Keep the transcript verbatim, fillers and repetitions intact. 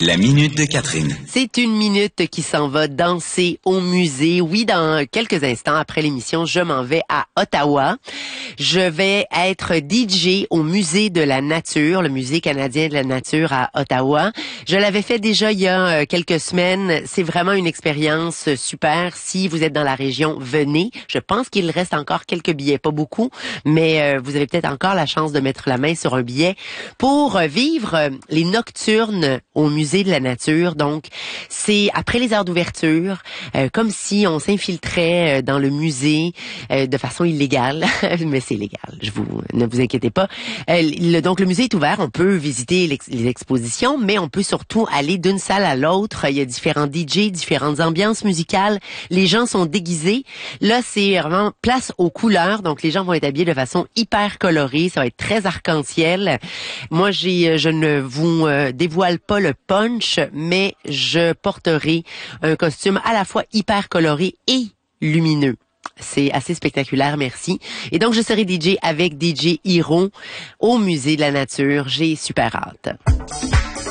La minute de Catherine. C'est une minute qui s'en va danser au musée. Oui, dans quelques instants après l'émission, je m'en vais à Ottawa. Je vais être D J au musée de la nature, le musée canadien de la nature à Ottawa. Je l'avais fait déjà il y a quelques semaines. C'est vraiment une expérience super. Si vous êtes dans la région, venez. Je pense qu'il reste encore quelques billets, pas beaucoup, mais vous avez peut-être encore la chance de mettre la main sur un billet pour vivre les nocturnes au musée de la nature. Donc, c'est après les heures d'ouverture, euh, comme si on s'infiltrait euh, dans le musée euh, de façon illégale, mais c'est légal. Je vous ne vous inquiétez pas. Euh, le, donc, le musée est ouvert. On peut visiter les, les expositions, mais on peut surtout aller d'une salle à l'autre. Il y a différents D J, différentes ambiances musicales. Les gens sont déguisés. Là, c'est vraiment place aux couleurs. Donc, les gens vont être habillés de façon hyper colorée. Ça va être très arc-en-ciel. Moi, j'ai, je ne vous euh, dévoile pas le punch, mais je porterai un costume à la fois hyper coloré et lumineux. C'est assez spectaculaire, merci. Et donc, je serai D J avec D J Hiro au Musée de la Nature. J'ai super hâte.